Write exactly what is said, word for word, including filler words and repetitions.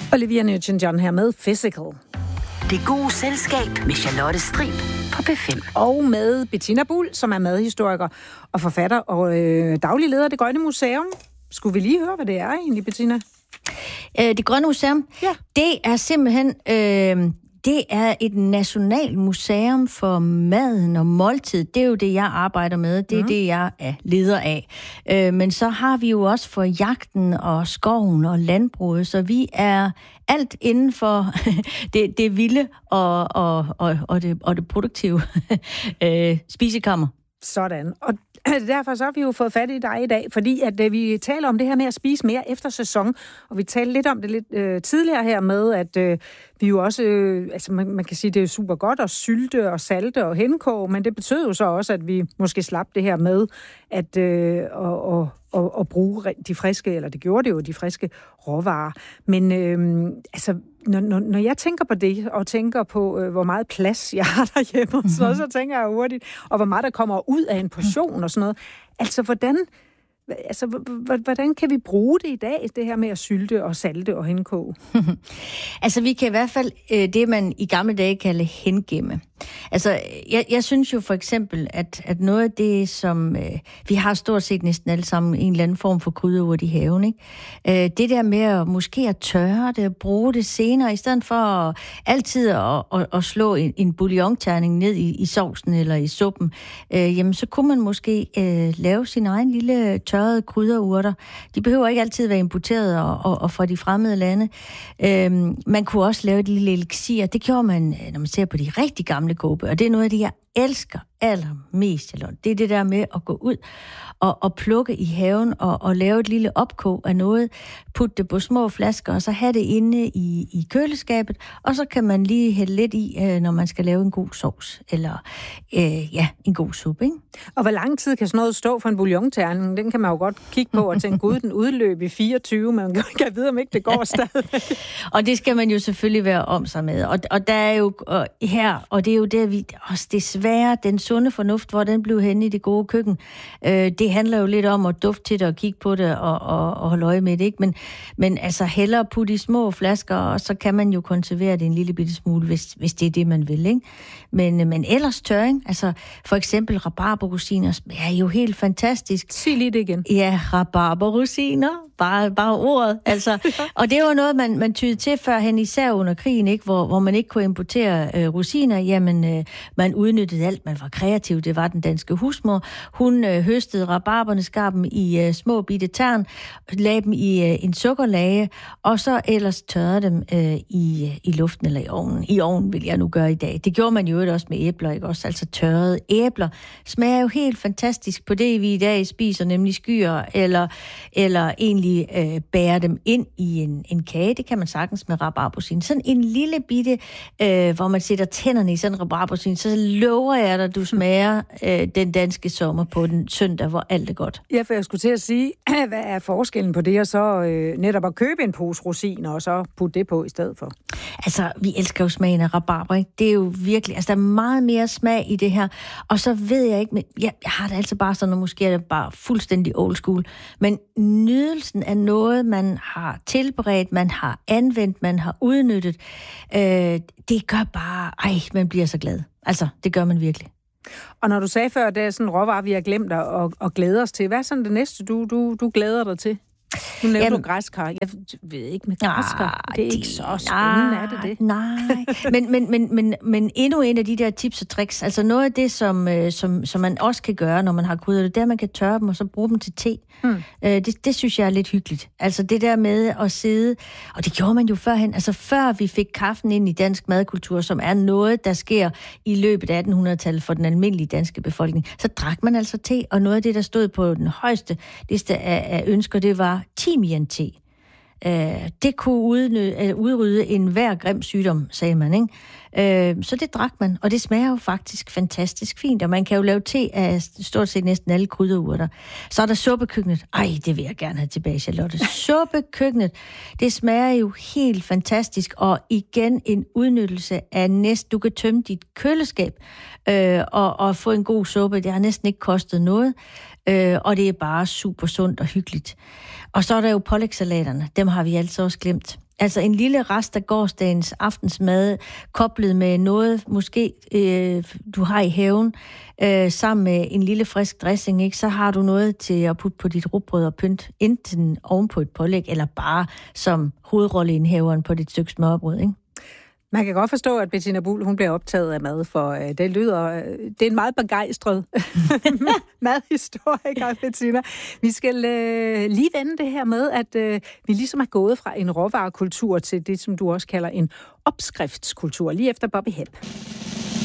Olivia Newton-John her med Physical. Det gode selskab med Charlotte Strib på P fem. Og med Bettina Buhl, som er madhistoriker og forfatter og øh, daglig leder af Det Grønne Museum. Skulle vi lige høre, hvad det er egentlig, Bettina? Øh, det Grønne Museum, ja. det er simpelthen... Øh, Det er et nationalmuseum for maden og måltid. Det er jo det, jeg arbejder med. Det er mm. det, jeg er leder af. Øh, men så har vi jo også for jagten og skoven og landbruget, så vi er alt inden for det, det vilde og, og, og, og, det, og det produktive øh, spisekammer. Sådan. Og derfor så har vi jo fået fat i dig i dag, fordi at øh, vi taler om det her med at spise mere efter sæson, og vi talte lidt om det lidt øh, tidligere her med, at øh, vi jo også, øh, altså man, man kan sige, det er super godt at sylte og salte og henkoge, men det betød jo så også, at vi måske slap det her med at øh, og, og, og, og bruge de friske, eller det gjorde det jo, de friske råvarer. Men øh, altså, når, når, når jeg tænker på det, og tænker på, øh, hvor meget plads jeg har derhjemme, mm-hmm. så, så tænker jeg hurtigt, og hvor meget der kommer ud af en portion og sådan noget. Altså, hvordan, altså, hvordan kan vi bruge det i dag, det her med at sylte og salte og henkoge? Altså, vi kan i hvert fald øh, det, man i gamle dage kalder hengemme. Altså, jeg, jeg synes jo for eksempel, at, at noget af det, som øh, vi har stort set næsten alle sammen en eller anden form for krydderurt i haven, ikke? Øh, det der med at måske at tørre det, bruge det senere, i stedet for at, altid at, at, at slå en, en bouillonterning ned i, i sovsen eller i suppen, øh, jamen så kunne man måske øh, lave sin egen lille tørrede krydderurter. De behøver ikke altid være importeret og, og, og fra de fremmede lande. Øh, man kunne også lave et lille elixir. Det gjorde man, når man ser på de rigtig gamle kåbe, og det er noget af det, jeg elsker allermest. Det er det der med at gå ud og, og plukke i haven og, og lave et lille opkog af noget, putte det på små flasker, og så have det inde i, i køleskabet, og så kan man lige hælde lidt i, når man skal lave en god sovs, eller øh, ja, en god suppe, ikke? Og hvor lang tid kan sådan noget stå for en bouillonterning? Den kan man jo godt kigge på og tænke, gud, den udløb i fireogtyve, men man kan vide, om ikke det går stadig. Og det skal man jo selvfølgelig være om sig med. Og, og der er jo og her, og det er jo der, vi også desværre, den sunde fornuft, hvor den blev henne i det gode køkken, øh, det handler jo lidt om at dufte til det og kigge på det og, og, og holde øje med det, ikke? Men, men altså hellere putte i små flasker, og så kan man jo konservere det en lille bitte smule, hvis, hvis det er det, man vil, ikke? Men, men ellers tørring, altså for eksempel rabarberrosiner, er jo helt fantastisk. Sig lige det igen. Ja, rabarberrosiner, bare, bare ordet, altså. Og det var noget, man, man tydede til førhen, især under krigen, ikke? Hvor, hvor man ikke kunne importere øh, rosiner, jamen øh, man udnyttede alt, man var kreativ, det var den danske husmor. Hun øh, høstede rabarberne, skar dem i øh, små bitte tern, lagde dem i øh, en sukkerlage, og så ellers tørrede dem øh, i, i luften eller i ovnen. I ovnen vil jeg nu gøre i dag. Det gjorde man jo også med æbler, ikke også? Altså tørrede æbler smager jo helt fantastisk på det, vi i dag spiser, nemlig skyer, eller, eller egentlig øh, bærer dem ind i en, en kage. Det kan man sagtens med rabarberosiner. Sådan en lille bitte, øh, hvor man sætter tænderne i sådan en rabarberosiner, så lover jeg dig, du smager øh, den danske sommer på den søndag, hvor alt er godt. Ja, for jeg skulle til at sige, hvad er forskellen på det, og så øh, netop at købe en pose rosiner, og så putte det på i stedet for? Altså, vi elsker jo smagen af rabarber, ikke? Det er jo virkelig, altså der er meget mere smag i det her, og så ved jeg ikke, men jeg, jeg har det altså bare sådan, og måske er det bare fuldstændig old school, men nydelsen af noget, man har tilberedt, man har anvendt, man har udnyttet, øh, det gør bare, ej, man bliver så glad. Altså, det gør man virkelig. Og når du sagde før, det er sådan en råvarer, vi har glemt at, at, at glæde os til. Hvad er sådan det næste, du, du, du glæder dig til? Nu nævner du græskar. Jeg ved ikke med græskar. Det er ikke så spændende, er det det? Nej, men, men, men, men, men endnu en af de der tips og tricks, altså noget af det, som, som, som man også kan gøre, når man har krydder det, det er, at man kan tørre dem og så bruge dem til te. Hmm. Det, det synes jeg er lidt hyggeligt. Altså det der med at sidde, og det gjorde man jo førhen, altså før vi fik kaffen ind i dansk madkultur, som er noget, der sker i løbet af attenhundredetallet for den almindelige danske befolkning, så drak man altså te, og noget af det, der stod på den højeste liste af, af ønsker, det var timian-te. Øh, det kunne udnyde, udrydde enhver grim sygdom, sagde man, ikke? Øh, så det drak man, og det smager jo faktisk fantastisk fint, og man kan jo lave te af stort set næsten alle krydderurter. Så er der suppekøkkenet. Ej, det vil jeg gerne have tilbage, Charlotte. Suppekøkkenet, det smager jo helt fantastisk, og igen en udnyttelse af næsten, du kan tømme dit køleskab øh, og, og få en god suppe. Det har næsten ikke kostet noget, øh, og det er bare super sundt og hyggeligt. Og så er der jo pålægssalaterne. Dem har vi altså også glemt. Altså en lille rest af gårsdagens aftensmad, koblet med noget, måske øh, du har i haven, øh, sammen med en lille frisk dressing, ikke? Så har du noget til at putte på dit rugbrød og pynt, enten oven på et pålæg, eller bare som hovedrolleindhaveren på dit stykke smørbrød, ikke? Man kan godt forstå, at Bettina Buhl, hun bliver optaget af mad, for øh, det lyder, øh, det er en meget begejstret madhistoriker, Bettina. Vi skal øh, lige vende det her med, at øh, vi ligesom er gået fra en råvarekultur til det, som du også kalder en opskriftskultur, lige efter Bobby Hebb.